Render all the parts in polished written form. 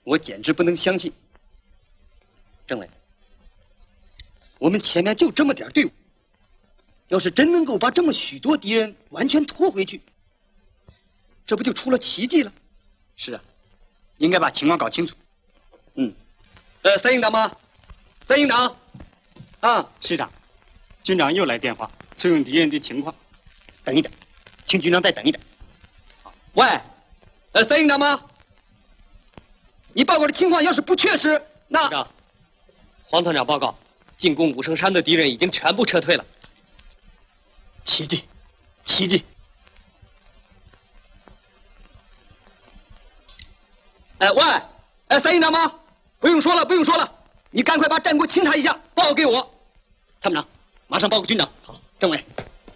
我简直不能相信。政委，我们前面就这么点队伍，要是真能够把这么许多敌人完全拖回去，这不就出了奇迹了？ 是啊，应该把情况搞清楚。 三营长吗？三营长，啊， 师长，军长又来电话，催问敌人的情况。 等一等，请军长再等一等。喂，三营长吗？你报告的情况要是不确实，那师长，黄团长报告，进攻武圣山的敌人已经全部撤退了。 奇迹，奇迹！喂，三营长吗？不用说了，不用说了，你赶快把战果清查一下，报告给我。参谋长，马上报告军长。好，政委。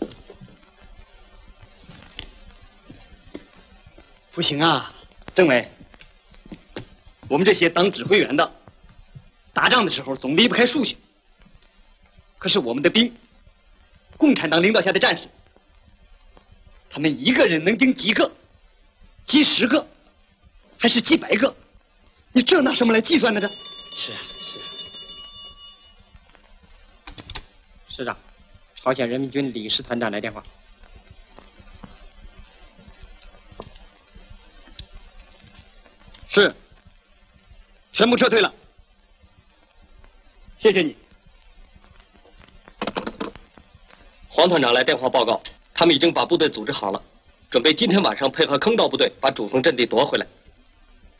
不行啊，政委，我们这些当指挥员的，打仗的时候总离不开数学。可是我们的兵，共产党领导下的战士，他们一个人能顶几个？几十个，还是几百个？你这拿什么来计算呢？这是啊，师长，朝鲜人民军李师团长来电话。 是，全部撤退了。谢谢你。 黄团长来电话报告，他们已经把部队组织好了，准备今天晚上配合坑道部队把主峰阵地夺回来。